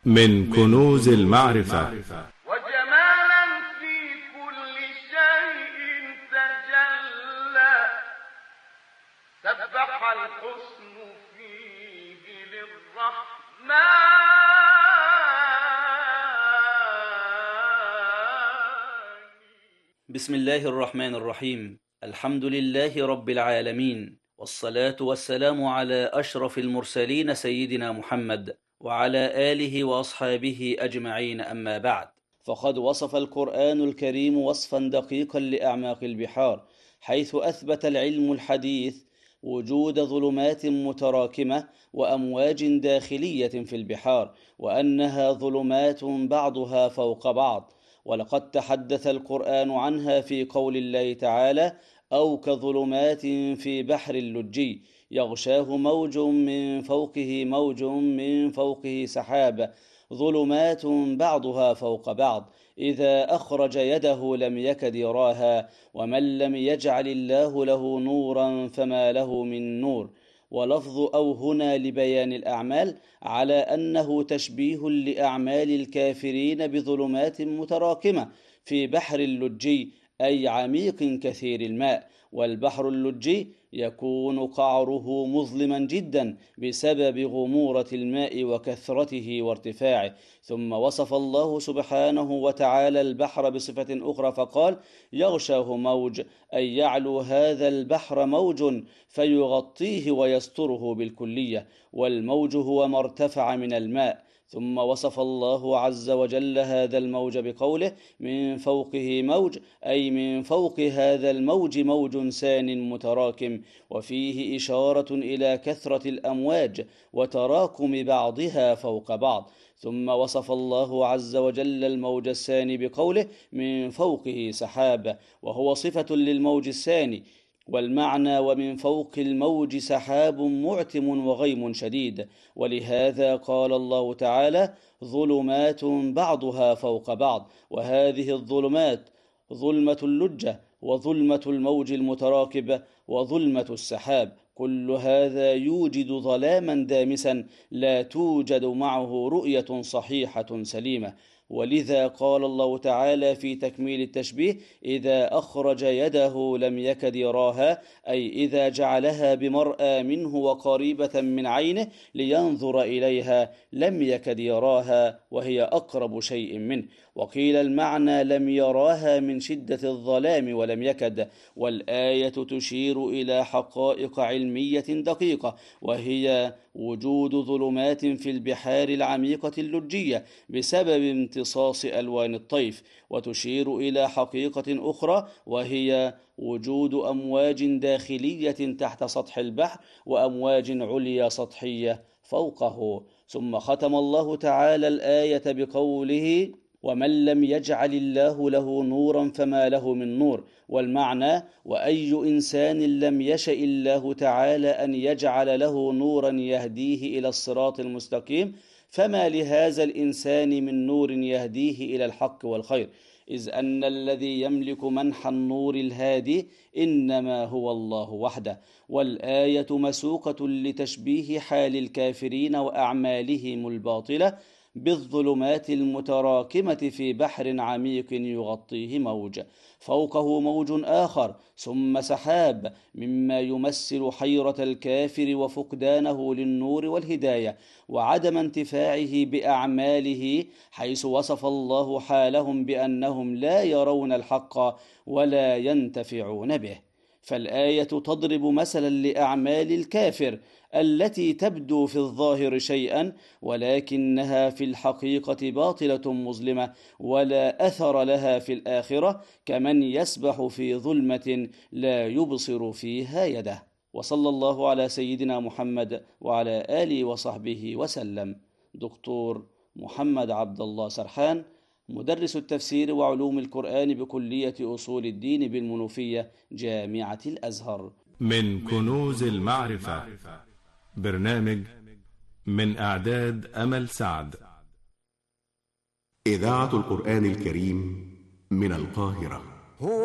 من كنوز المعرفة وجمالا في كل شيء تجلى، سبح الحسن فيه للرحمن. بسم الله الرحمن الرحيم. الحمد لله رب العالمين، والصلاة والسلام على أشرف المرسلين سيدنا محمد وعلى آله وأصحابه أجمعين، أما بعد. فقد وصف القرآن الكريم وصفا دقيقا لأعماق البحار، حيث أثبت العلم الحديث وجود ظلمات متراكمة وأمواج داخلية في البحار، وأنها ظلمات بعضها فوق بعض. ولقد تحدث القرآن عنها في قول الله تعالى: أو كظلمات في بحر اللجي يغشاه موج من فوقه موج من فوقه سحاب، ظلمات بعضها فوق بعض إذا أخرج يده لم يكد يراها، ومن لم يجعل الله له نورا فما له من نور. ولفظ أو هنا لبيان الأعمال على أنه تشبيه لأعمال الكافرين بظلمات متراكمة في بحر اللجي، أي عميق كثير الماء. والبحر اللجي يكون قعره مظلما جدا بسبب غمورة الماء وكثرته وارتفاعه. ثم وصف الله سبحانه وتعالى البحر بصفة أخرى فقال: يغشاه موج، أي يعلو هذا البحر موج فيغطيه ويستره بالكلية، والموج هو ما ارتفع من الماء. ثم وصف الله عز وجل هذا الموج بقوله: من فوقه موج، أي من فوق هذا الموج موج سان متراكم، وفيه إشارة إلى كثرة الأمواج وتراكم بعضها فوق بعض. ثم وصف الله عز وجل الموج الثاني بقوله: من فوقه سحاب، وهو صفة للموج الثاني. والمعنى: ومن فوق الموج سحاب معتم وغيم شديد. ولهذا قال الله تعالى: ظلمات بعضها فوق بعض. وهذه الظلمات ظلمة اللجة، وظلمة الموج المتراكب، وظلمة السحاب، كل هذا يوجد ظلاما دامسا لا توجد معه رؤية صحيحة سليمة. ولذا قال الله تعالى في تكميل التشبيه: إذا أخرج يده لم يكد يراها، أي إذا جعلها بمرأى منه وقريبة من عينه لينظر إليها لم يكد يراها، وهي أقرب شيء منه. وقيل المعنى: لم يراها من شدة الظلام ولم يكد. والآية تشير إلى حقائق علمية دقيقة، وهي وجود ظلمات في البحار العميقة اللجية بسبب امتصاص ألوان الطيف، وتشير إلى حقيقة أخرى، وهي وجود أمواج داخلية تحت سطح البحر وأمواج عليا سطحية فوقه. ثم ختم الله تعالى الآية بقوله: ومن لم يجعل الله له نورا فما له من نور. والمعنى: وأي إنسان لم يشأ الله تعالى أن يجعل له نورا يهديه إلى الصراط المستقيم فما لهذا الإنسان من نور يهديه إلى الحق والخير، إذ أن الذي يملك منح النور الهادي إنما هو الله وحده. والآية مسوقة لتشبيه حال الكافرين وأعمالهم الباطلة بالظلمات المتراكمة في بحر عميق يغطيه موج، فوقه موج آخر، ثم سحاب، مما يمثل حيرة الكافر وفقدانه للنور والهداية وعدم انتفاعه بأعماله، حيث وصف الله حالهم بأنهم لا يرون الحق ولا ينتفعون به. فالآية تضرب مثلا لأعمال الكافر التي تبدو في الظاهر شيئا ولكنها في الحقيقة باطلة مظلمة ولا أثر لها في الآخرة، كمن يسبح في ظلمة لا يبصر فيها يده. وصلى الله على سيدنا محمد وعلى آله وصحبه وسلم. دكتور محمد عبد الله سرحان، مدرس التفسير وعلوم القرآن بكلية أصول الدين بالمنوفية، جامعة الأزهر. من كنوز المعرفة، برنامج من إعداد أمل سعد. إذاعة القرآن الكريم من القاهرة.